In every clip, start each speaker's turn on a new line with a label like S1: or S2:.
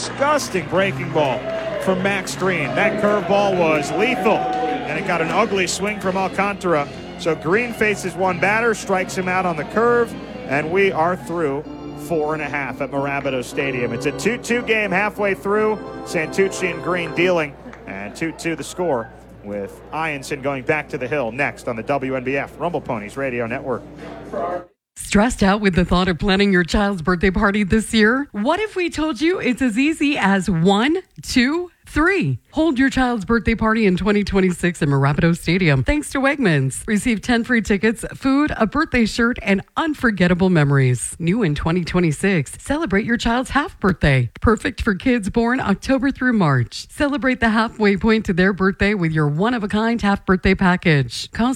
S1: disgusting breaking ball from Max Green. That curveball was lethal, and it got an ugly swing from Alcantara. So Green faces one batter, strikes him out on the curve, and we are through 4.5 at Mirabito Stadium. It's a 2-2 game halfway through. Santucci and Green dealing, and 2-2 the score, with Ianson going back to the hill next on the WNBF Rumble Ponies Radio Network.
S2: Stressed out with the thought of planning your child's birthday party this year? What if we told you it's as easy as 1, 2, 3? Hold your child's birthday party in 2026 at Mirabito Stadium thanks to Wegmans. Receive 10 free tickets, food, a birthday shirt, and unforgettable memories. New in 2026, celebrate your child's half birthday. Perfect for kids born October through March. Celebrate the halfway point to their birthday with your one-of-a-kind half birthday package. Call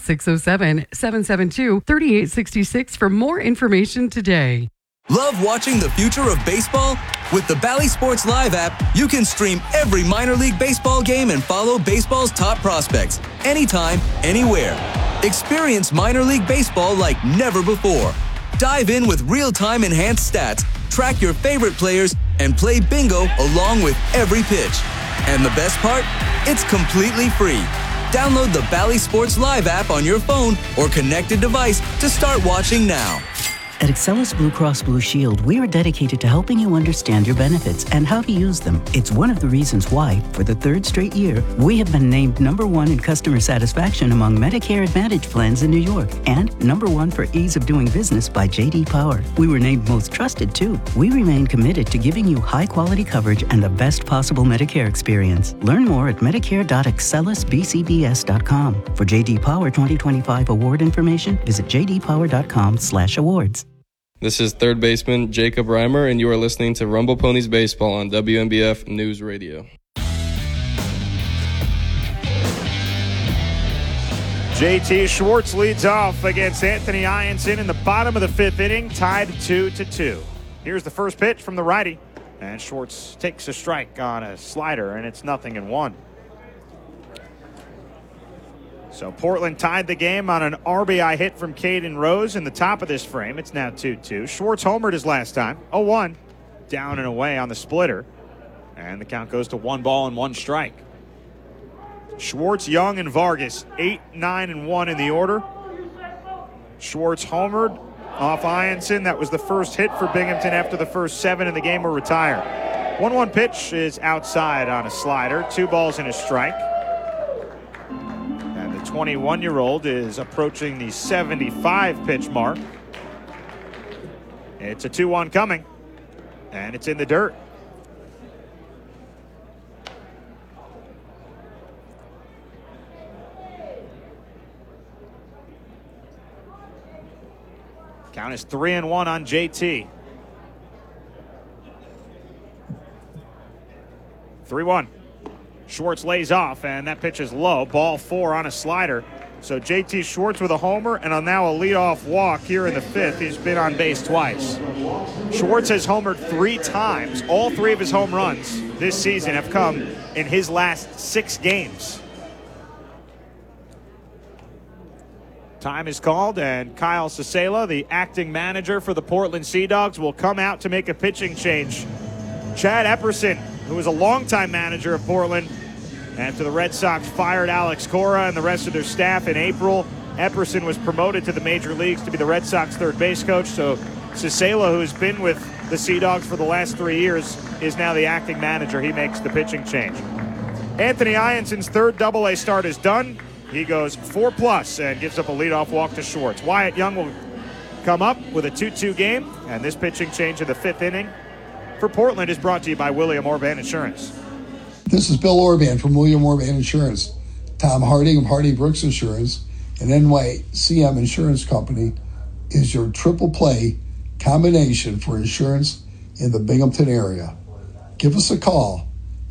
S2: 607-772-3866 for more information today.
S3: Love watching the future of baseball? With the Bally Sports Live app, you can stream every minor league baseball game and follow baseball's top prospects anytime, anywhere. Experience minor league baseball like never before. Dive in with real-time enhanced stats, track your favorite players, and play bingo along with every pitch. And the best part? It's completely free. Download the Bally Sports Live app on your phone or connected device to start watching now.
S4: At Excellus Blue Cross Blue Shield, we are dedicated to helping you understand your benefits and how to use them. It's one of the reasons why, for the third straight year, we have been named #1 in customer satisfaction among Medicare Advantage plans in New York and #1 for ease of doing business by J.D. Power. We were named most trusted, too. We remain committed to giving you high-quality coverage and the best possible Medicare experience. Learn more at medicare.excellusbcbs.com. For J.D. Power 2025 award information, visit jdpower.com/awards.
S5: This is third baseman Jacob Reimer, and you are listening to Rumble Ponies Baseball on WNBF News Radio.
S1: JT Schwartz leads off against Anthony Ianson in the bottom of the fifth inning, tied 2-2. Here's the first pitch from the righty, and Schwartz takes a strike on a slider, and it's 0-1. So Portland tied the game on an RBI hit from Caden Rose in the top of this frame. It's now 2-2. Schwartz homered his last time. 0-1. Down and away on the splitter. And the count goes to 1-1 strike. Schwartz, Young, and Vargas, 8, 9, and 1 in the order. Schwartz homered off Ianson. That was the first hit for Binghamton after the first 7 in the game were retired. 1-1 pitch is outside on a slider. 2 balls and a strike. 21-year-old is approaching the 75-pitch mark. It's a 2-1 coming, and it's in the dirt. Count is 3-1 on JT. 3-1. Schwartz lays off, and that pitch is low. Ball 4 on a slider. So JT Schwartz with a homer and now a leadoff walk here in the fifth. He's been on base twice. Schwartz has homered 3 times. All 3 of his home runs this season have come in his last 6 games. Time is called, and Kyle Cicela, the acting manager for the Portland Sea Dogs, will come out to make a pitching change. Chad Epperson, who was a longtime manager of Portland after the Red Sox fired Alex Cora and the rest of their staff in April. Epperson was promoted to the major leagues to be the Red Sox third base coach. So Cicela, who has been with the Sea Dogs for the last 3 years, is now the acting manager. He makes the pitching change. Anthony Ianson's third Double-A start is done. He goes 4+ and gives up a leadoff walk to Schwartz. Wyatt Young will come up with a 2-2 game, and this pitching change in the 5th inning for Portland is brought to you by William Orban Insurance.
S6: This is Bill Orban from William Orban Insurance. Tom Harding of Harding Brooks Insurance and NYCM Insurance Company is your triple play combination for insurance in the Binghamton area. Give us a call,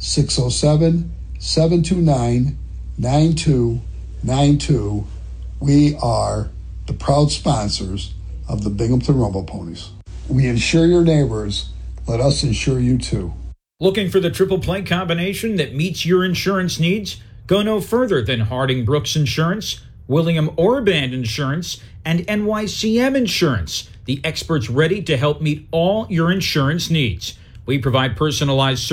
S6: 607-729-9292. We are the proud sponsors of the Binghamton Rumble Ponies. We insure your neighbors. Let us insure you too.
S7: Looking for the triple play combination that meets your insurance needs? Go no further than Harding Brooks Insurance, William Orban Insurance, and NYCM Insurance, the experts ready to help meet all your insurance needs. We provide personalized